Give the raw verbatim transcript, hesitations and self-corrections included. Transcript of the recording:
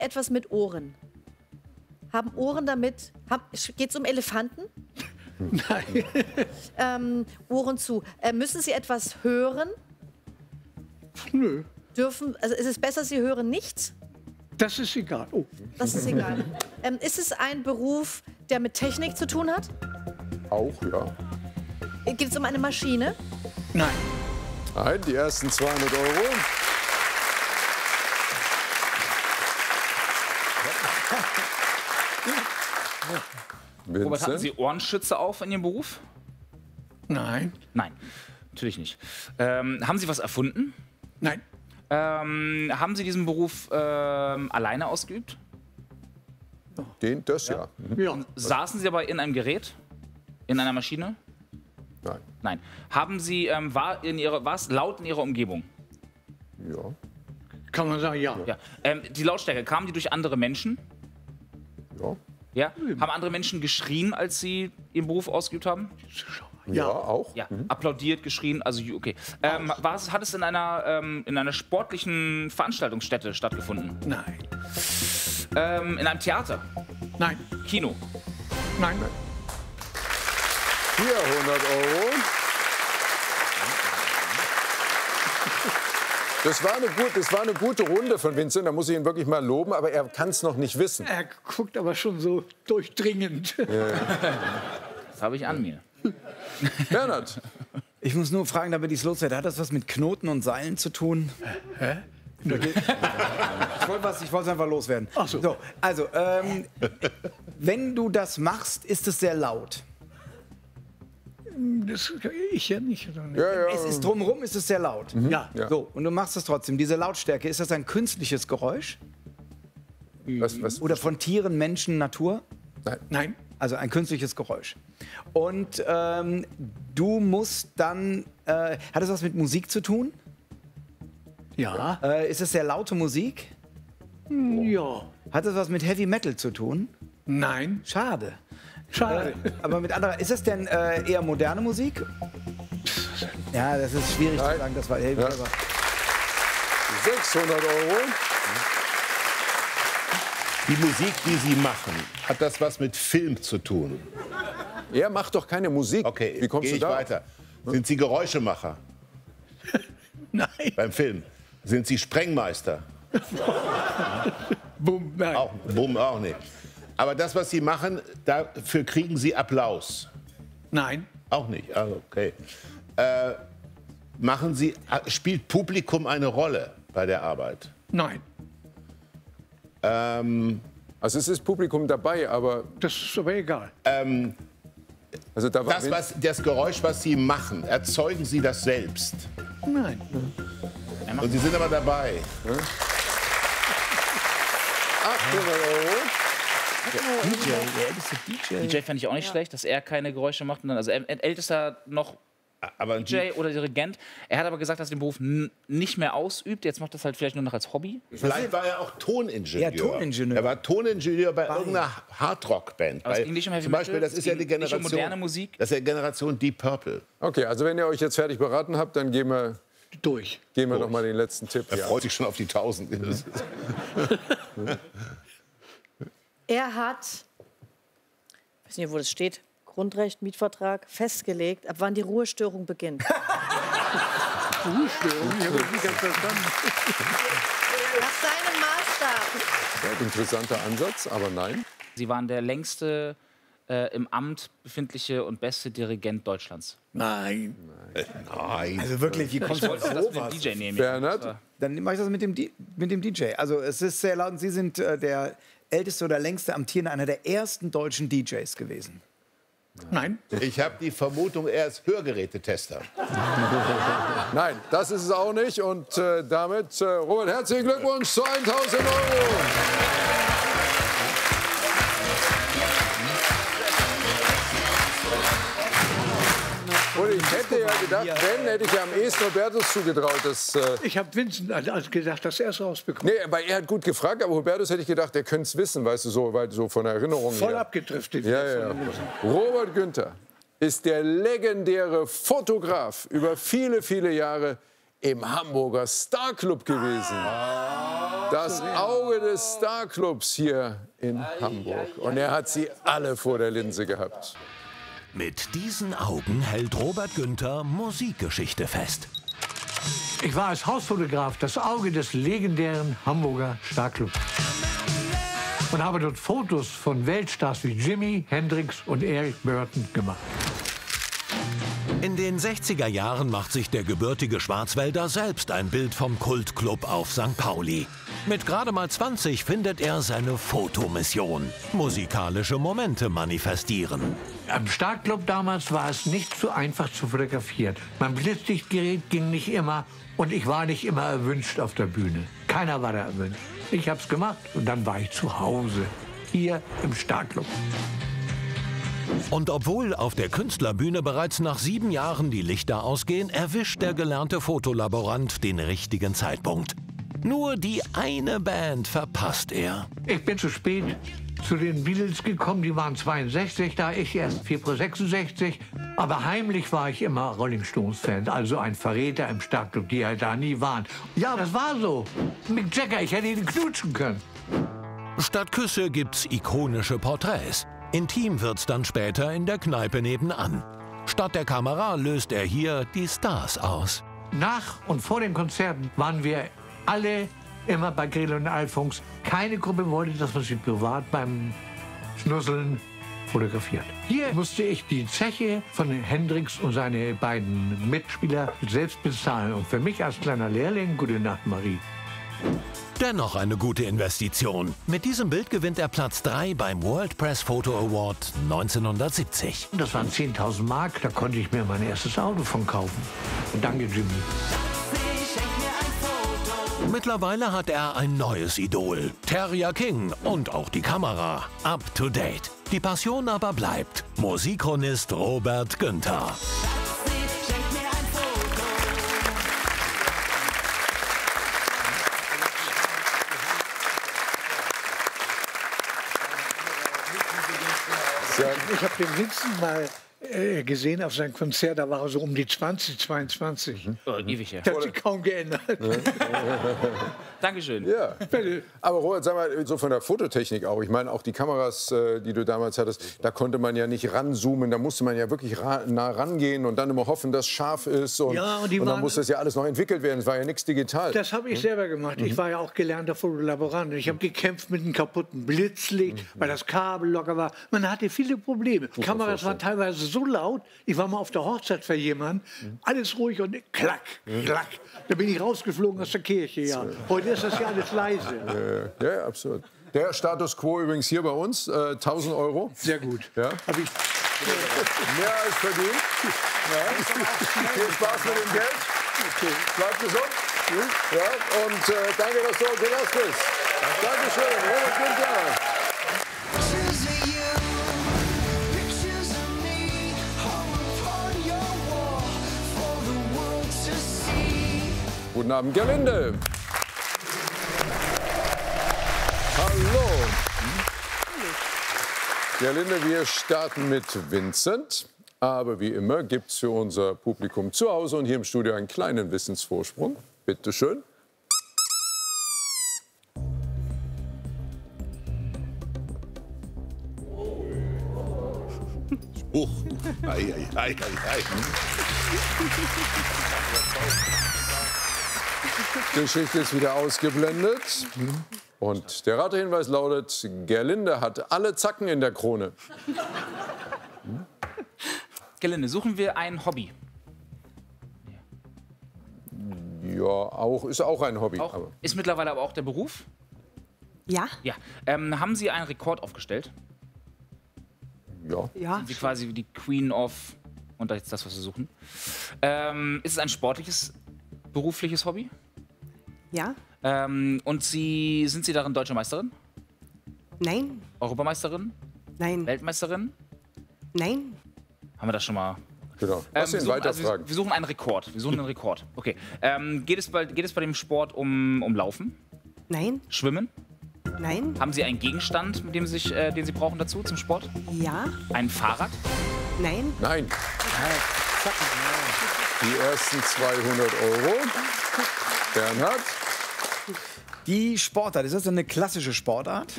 etwas mit Ohren? Haben Ohren damit... Geht es um Elefanten? Nein. Ähm, Ohren zu. Äh, müssen Sie etwas hören? Nö. Dürfen, also ist es besser, Sie hören nichts? Das ist egal. Oh. Das ist egal. ähm, ist es ein Beruf, der mit Technik zu tun hat? Auch, ja. Geht es um eine Maschine? Nein. Nein, die ersten zweihundert Euro. Robert, hatten Sie Ohrenschützer auf in Ihrem Beruf? Nein. Nein, natürlich nicht. Ähm, haben Sie was erfunden? Nein. Ähm, haben Sie diesen Beruf ähm, alleine ausgeübt? Den, das ja. Ja. Saßen Sie aber in einem Gerät? In einer Maschine? Nein. Nein. Haben Sie, ähm, war, in ihrer, war es laut in Ihrer Umgebung? Ja. Kann man sagen, ja. Ja. Ähm, die Lautstärke, kamen die durch andere Menschen? Ja. Ja. Haben andere Menschen geschrien, als sie ihren Beruf ausgeübt haben? Ja, auch. Ja. Applaudiert, geschrien, also okay. Ähm, war es, hat es in einer, ähm, in einer sportlichen Veranstaltungsstätte stattgefunden? Nein. Ähm, in einem Theater? Nein. Kino? Nein. vierhundert Euro. Das war, eine gut, das war eine gute Runde von Vincent, da muss ich ihn wirklich mal loben, aber er kann es noch nicht wissen. Er guckt aber schon so durchdringend. Ja, ja. Das habe ich an mir. Bernhard. Ich muss nur fragen, damit ich es loswerde. Hat das was mit Knoten und Seilen zu tun? Hä? Ich wollte was, ich wollte es einfach loswerden. Ach so. So, also, ähm, wenn du das machst, ist es sehr laut. Das ich ja nicht. Ja, ja. Es ist drumherum, ist es sehr laut. Ja. Ja. So, und du machst es trotzdem. Diese Lautstärke, ist das ein künstliches Geräusch? Was, was? Oder von Tieren, Menschen, Natur? Nein. Nein. Also ein künstliches Geräusch. Und ähm, du musst dann, äh, hat das was mit Musik zu tun? Ja. Äh, ist es sehr laute Musik? Ja. Hat das was mit Heavy Metal zu tun? Nein. Schade. Schade. Äh, aber mit anderer, ist das denn äh, eher moderne Musik? Ja, das ist schwierig Nein. zu sagen, das war Heavy Ja. Metal. sechshundert Euro. Die Musik, die Sie machen, hat das was mit Film zu tun? Er macht doch keine Musik. Okay, Wie kommst gehe du ich da? weiter. Sind Sie Geräuschemacher Nein. beim Film? Sind Sie Sprengmeister? Bumm. Nein. Auch, bumm, auch nicht. Aber das, was Sie machen, dafür kriegen Sie Applaus? Nein. Auch nicht, ah, okay. Äh, machen Sie, spielt Publikum eine Rolle bei der Arbeit? Nein. Ähm, Also es ist Publikum dabei, aber Das ist aber egal. ähm, also da war das, was, das Geräusch, was Sie machen, erzeugen Sie das selbst? Nein. Und Sie sind aber dabei. achthundert Euro. D J, der älteste D J. D J fand ich auch nicht schlecht, dass er keine Geräusche macht. Und dann, also äl- ältester noch Aber D J oder Dirigent. Er hat aber gesagt, dass er den Beruf n- nicht mehr ausübt. Jetzt macht das halt vielleicht nur noch als Hobby. vielleicht war er auch Toningenieur. Ja, Toningenieur. Er war Toningenieur bei irgendeiner Hardrock-Band. Aber es Bei- ging nicht um Heavy Zum Beispiel, Metal, das ist es ja ging die nicht um Generation. moderne Musik. Das ist ja Generation Deep Purple. Okay, also wenn ihr euch jetzt fertig beraten habt, dann gehen wir, Durch. gehen wir noch mal den letzten Tipp. Er Ja. freut sich schon auf die tausend. Er hat, ich weiß nicht, wo das steht, Grundrecht, Mietvertrag, festgelegt, ab wann die Ruhestörung beginnt. Ruhestörung? Ich habe das nicht ganz verstanden. Nach seinem Maßstab. Ja, interessanter Ansatz, aber nein. Sie waren der längste äh, im Amt befindliche und beste Dirigent Deutschlands. Nein. Nein. Also wirklich, wie kommst du auf Das mit dem sowas? D J nehmen. Bernhard? Dann mache ich das mit dem, D mit dem D J. Also es ist sehr laut und Sie sind äh, der älteste oder längste amtierende, einer der ersten deutschen D Js gewesen. Nein. Ich habe die Vermutung, er ist Hörgerätetester. Nein, das ist es auch nicht. Und äh, damit, äh, Robert, herzlichen Glückwunsch zu tausend Euro. Und ich hätte ja gedacht, wenn, hätte ich ja am ehesten Hubertus zugetraut. Dass, äh, Ich habe Vincent also gesagt, dass er es rausbekommt. nee, aber er hat gut gefragt, aber Hubertus hätte ich gedacht, der könnte es wissen, weißt du, so, weil, so von der Erinnerung Voll her. abgedriftet. Ja, ja, ja. Robert Günther ist der legendäre Fotograf über viele, viele Jahre im Hamburger Starclub gewesen. Das Auge des Starclubs hier in Hamburg. Und er hat sie alle vor der Linse gehabt. Mit diesen Augen hält Robert Günther Musikgeschichte fest. Ich war als Hausfotograf das Auge des legendären Hamburger Starclubs. Und habe dort Fotos von Weltstars wie Jimi Hendrix und Eric Burton gemacht. In den sechziger Jahren macht sich der gebürtige Schwarzwälder selbst ein Bild vom Kultclub auf Sankt Pauli. Mit gerade mal zwanzig findet er seine Fotomission. Musikalische Momente manifestieren. Am Starclub damals war es nicht so einfach zu fotografieren. Mein Blitzlichtgerät ging nicht immer und ich war nicht immer erwünscht auf der Bühne. Keiner war da erwünscht. Ich habe es gemacht und dann war ich zu Hause, hier im Starclub. Und obwohl auf der Künstlerbühne bereits nach sieben Jahren die Lichter ausgehen, erwischt der gelernte Fotolaborant den richtigen Zeitpunkt. Nur die eine Band verpasst er. Ich bin zu spät zu den Beatles gekommen, die waren zweiundsechzig, da ich erst Februar sechsundsechzig. Aber heimlich war ich immer Rolling Stones-Fan, also ein Verräter im Starclub, die halt da nie waren. Ja, das war so. Mick Jagger, ich hätte ihn knutschen können. Statt Küsse gibt's ikonische Porträts. Intim wird's dann später in der Kneipe nebenan. Statt der Kamera löst er hier die Stars aus. Nach und vor den Konzerten waren wir alle immer bei Grill und Alfons. Keine Gruppe wollte, dass man sie privat beim Schnusseln fotografiert. Hier musste ich die Zeche von Hendrix und seine beiden Mitspieler selbst bezahlen. Und für mich als kleiner Lehrling, gute Nacht, Marie. Dennoch eine gute Investition. Mit diesem Bild gewinnt er Platz drei beim World Press Photo Award neunzehnhundertsiebzig. Das waren zehntausend Mark, da konnte ich mir mein erstes Auto von kaufen. Und danke, Jimmy. Mittlerweile hat er ein neues Idol, Terrier King, und auch die Kamera up to date. Die Passion aber bleibt. Musikchronist Robert Günther. Ich habe den Vincent mal äh, gesehen auf seinem Konzert, da war er so um die zwanzig, zweiundzwanzig. Mhm. Oh, ewig her. Das hat sich kaum geändert. Dankeschön. Ja. Aber Robert, sag mal, so von der Fototechnik auch. Ich meine, auch die Kameras, äh, die du damals hattest, da konnte man ja nicht ranzoomen. Da musste man ja wirklich ra nah rangehen und dann immer hoffen, dass es scharf ist. Und, ja, und, die und dann waren, musste das ja alles noch entwickelt werden. Es war ja nichts digital. Das habe ich mhm. selber gemacht. Ich war ja auch gelernter Fotolaborant. Ich habe gekämpft mit einem kaputten Blitzlicht, mhm. weil das Kabel locker war. Man hatte viele Probleme. Die Kameras waren teilweise so laut. Ich war mal auf der Hochzeit für jemanden. Mhm. Alles ruhig und klack, klack. Da bin ich rausgeflogen aus der Kirche. Ja. Heute ist das ja alles leise. Ja, ja, absolut. Der Status quo übrigens hier bei uns, äh, tausend Euro. Sehr gut. Ja. Hab ich mehr als verdient. Ja. Viel Spaß mit dem Geld. Okay. Bleib gesund. Ja. Und äh, danke, dass du heute da bist. Dankeschön, Robert Günther. Guten Abend, Gerlinde. Hallo. Gerlinde, wir starten mit Vincent. Aber wie immer gibt es für unser Publikum zu Hause und hier im Studio einen kleinen Wissensvorsprung. Bitte schön. Huch. Ei, ei, ei, ei. Geschichte ist wieder ausgeblendet. Und der Ratehinweis lautet, Gerlinde hat alle Zacken in der Krone. Hm? Gerlinde, suchen wir ein Hobby? Ja, auch, ist auch ein Hobby. Auch, aber. Ist mittlerweile aber auch der Beruf? Ja. Ja. Ähm, haben Sie einen Rekord aufgestellt? Ja. Ja. Sind Sie quasi wie die Queen of... Und das ist das, was wir suchen. Ähm, ist es ein sportliches, berufliches Hobby? Ja. Ähm, und Sie, sind Sie darin deutsche Meisterin? Nein. Europameisterin? Nein. Weltmeisterin? Nein. Haben wir das schon mal? Genau. Ähm, Was wir, sind suchen, weiter also, Fragen? wir suchen einen Rekord. Wir suchen einen Rekord. Okay. Ähm, geht, es bei, geht es bei dem Sport um, um Laufen? Nein. Schwimmen? Nein. Haben Sie einen Gegenstand, mit dem Sie sich, äh, den Sie brauchen dazu zum Sport? Ja. Ein Fahrrad? Nein. Nein. Die ersten zweihundert Euro. Bernhard? Die Sportart, ist das eine klassische Sportart?